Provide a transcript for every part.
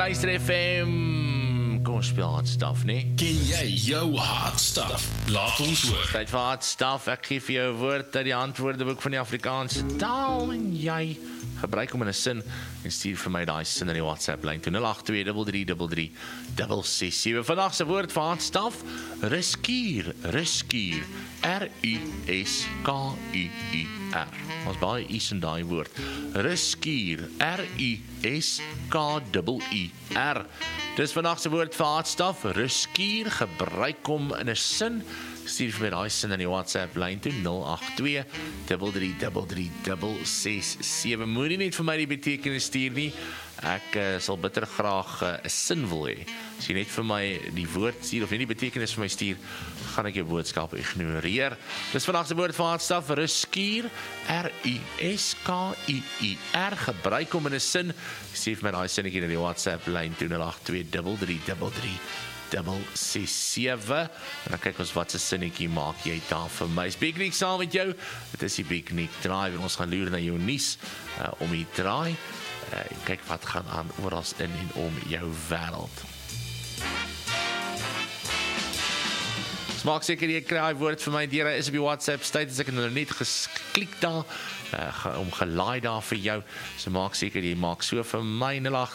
Luister FM, kom ons speel hard stuff, nee? Ken jy jou hard stuff? Laat ons hoor. Tyd vir hard stuff, ek gee vir jou 'n woord uit die antwoordeboek van die Afrikaanse taal en jy gebruik hom in 'n sin en stuur vir my daai sin in die WhatsApp lyn 0823333667. Vandag se woord vir hard stuff, riskier, riskier, R-U-S-K-I-E-R. Ons baie is in daai woord. Riskier, R-U-S-K-I-E-R. Dis vandag se woord vir hard stuff, riskier, gebruik hom in 'n sin. Stuur vir my daai sin in die WhatsApp lyn toe 082-3333-667. Moenie net vir my die betekenis stuur nie. Ek sal bitter graag 'n sin wil hê. As jy net vir my die woord stuur of nie die betekenis vir my stuur, gaan ek jou boodskap ignoreer. Dis vandag se woord vir hard stuff, riskier, R-U-S-K-I-E-R. Gebruik hom in 'n sin. Stuur vir my daai sinnetjie in die WhatsApp lyn toe 082-3333-667. En dan kyk ons wat se sinnetjie maak jy daar vir my. Is Big Nick saam met jou? Dit is die Big Nick Drive en ons gaan loer na jou nuus om die draai. Kyk wat gaan aan oral in en om jou wêreld. Maak seker jy kry woord vir my deur. Hy is op die WhatsApp status. Ek het nou net geklik daar om gelaai daar vir jou. So maak seker jy maak so vir my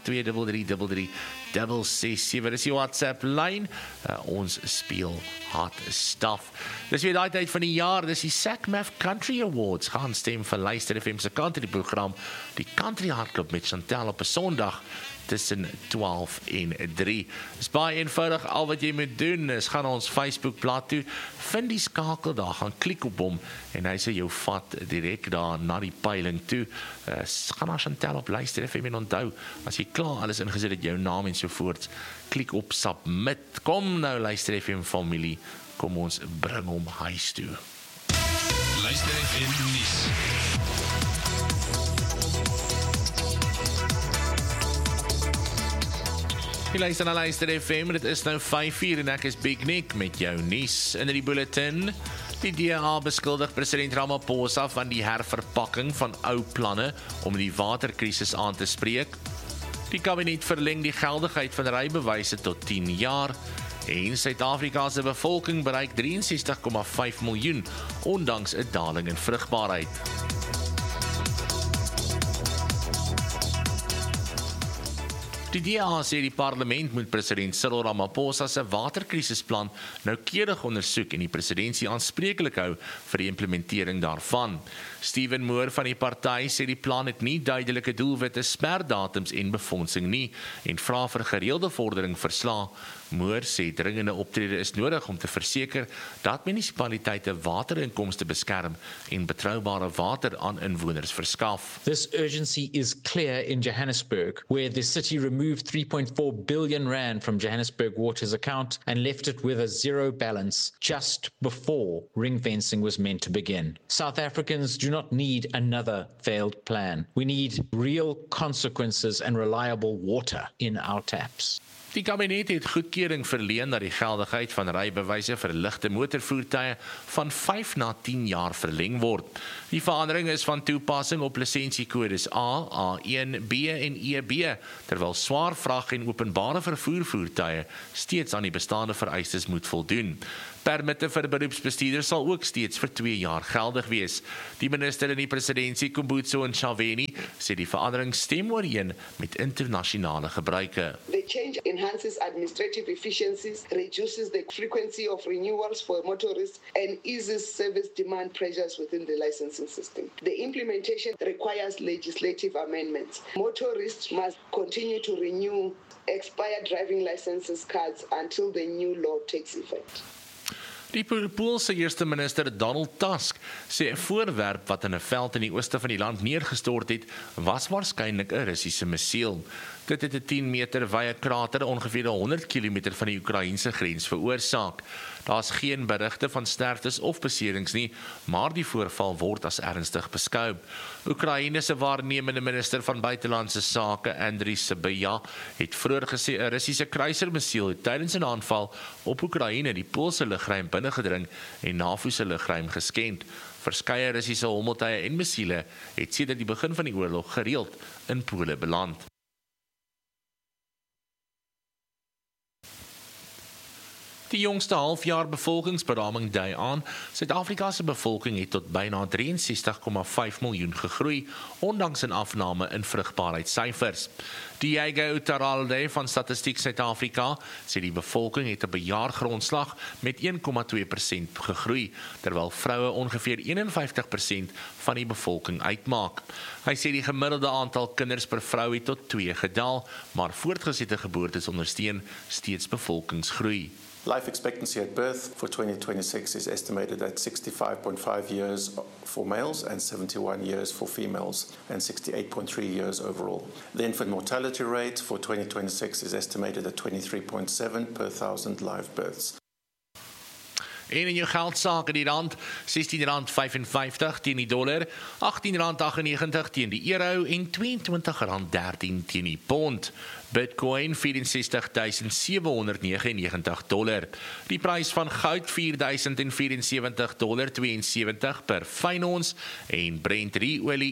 082-3333-667. Dis die WhatsApp lyn. Ons speel hard stuff. Dis weer daai tyd van die jaar. Dis die SACMAF Country Awards. Gaan stem vir Luister FM se country program. Die Country Hardloop met Chantel op 'n Sondag tussen 12 en 3. Dis baie eenvoudig. Al wat jy moet doen is gaan na ons Facebook-blad toe, vind die skakel daar, gaan klik op hom en hy sal jou vat direk daar na die peiling toe. Gaan na Chantel op Luister FM en onthou, as jy klaar alles ingesit het, jou naam en so voort, klik op submit. Kom nou Luister FM familie, kom ons bring hom huis toe. Luister FM nuus. Jy luister na Luister FM, dit is nou 5:00 en ek is Big Nick met jou nuus in die bulletin. Die DA beskuldig president Ramaphosa van die herverpakking van ou planne om die waterkrisis aan te spreek. Die kabinet verleng die geldigheid van rybewyse tot 10 jaar en Suid-Afrika se bevolking bereik 63,5 miljoen ondanks 'n daling in vrugbaarheid. Die DA sê die parlement moet president Cyril Ramaphosa se waterkrisisplan noukeurig ondersoek en die presidentsie aanspreeklik hou vir die implementering daarvan. Stephen Moore van die party sê die plan het nie duidelike doelwitte, sperdatums en befondsing nie en vra vir gereelde vordering verslae. Moore sê dringende optrede is nodig om te verseker dat munisipaliteite waterinkomste beskerm en betroubare water aan inwoners verskaf. This urgency is clear in Johannesburg, where the city removed 3.4 billion rand from Johannesburg Water's account and left it with a zero balance just before ring fencing was meant to begin. South Africans do not need another failed plan. We need real consequences and reliable water in our taps. Die kabinet het goedkeuring verleen dat die geldigheid van rybewyse vir ligte motorvoertuie van 5 na 10 jaar verleng word. Die verandering is van toepassing op lisensiekodes A, A1, B en EB, terwyl swaar vrag en openbare vervoervoertuie steeds aan die bestaande vereistes moet voldoen. Permitte vir beroepsbestuurders sal ook steeds vir 2 jaar geldig wees. Die minister in die presidentsie, Kumbutso Ntshavheni, sê die verandering stem ooreen met internasionale gebruike. The change enhances administrative efficiencies, reduces the frequency of renewals for motorists, and eases service demand pressures within the licensing system. The implementation requires legislative amendments. Motorists must continue to renew expired driving licenses cards until the new law takes effect. Die Poolse eerste minister Donald Tusk sê 'n voorwerp wat in 'n veld in die ooste van die land neergestort het, was waarskynlik 'n Russiese missiel. Dit het 'n 10 meter wye krater ongeveer 100 km van die Oekraïense grens veroorsaak. Daar's geen berigte van sterftes of beserings nie, maar die voorval word as ernstig beskou. Oekraïne se waarnemende minister van buitelandse sake, Andriy Sybiha, het vroeër gesê 'n Russiese kruisermissiel het tydens 'n aanval op Oekraïne die Poolse lugruim binnengedring en NAVO se lugruim geskend. Verskeie Russiese hommeltuie en missiele het sedert die begin van die oorlog gereeld in Pole beland. Die jongste halfjaar bevolkingsberaming dui aan, Suid-Afrika se bevolking het tot byna 63,5 miljoen gegroei, ondanks 'n afname in vrugbaarheidssyfers. Diego Taralde van Statistiek Suid-Afrika sê die bevolking het op 'n jaargrondslag met 1,2% gegroei, terwyl vroue ongeveer 51% van die bevolking uitmaak. Hy sê die gemiddelde aantal kinders per vrou het tot 2 gedaal, maar voortgesette geboortes ondersteun steeds bevolkingsgroei. Life expectancy at birth for 2026 is estimated at 65.5 years for males and 71 years for females and 68.3 years overall. The infant mortality rate for 2026 is estimated at 23.7 per 1,000 live births. En in jou geldsaak in die rand, R16.55 teen die dollar, R18.98 teen die euro en R22.13 teen die pond. Bitcoin $64,799. Die prys van goud $4,074,72 per fyn ons en Brent olie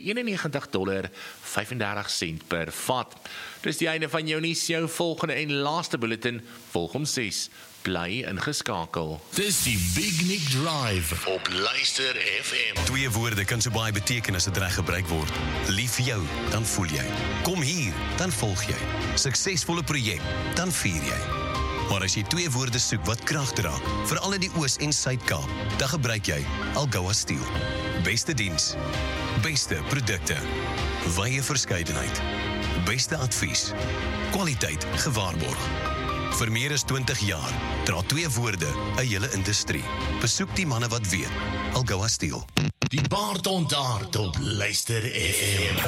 $91,35 per vat. Dis die einde van jou nuus, jou volgende en laaste bulletin volg om 6. Bly ingeskakel. Dis die Big Nick Drive op Luister FM. 2 woorde kan so baie beteken as dit reg gebruik word. Lief vir jou, dan voel jy. Kom hier, dan volg jy. Suksesvolle projek, dan vier jy. Maar as jy 2 woorde soek wat krag dra, veral in die Oos- en Suid-Kaap, dan gebruik jy Algoa Steel. Beste diens, beste produkte, wye verskeidenheid, beste advies, kwaliteit gewaarborg. Vir meer as 20 jaar dra 2 woorde 'n hele industrie. Besoek die manne wat weet. Algoa Steel. Die baard ontaard op Luister FM.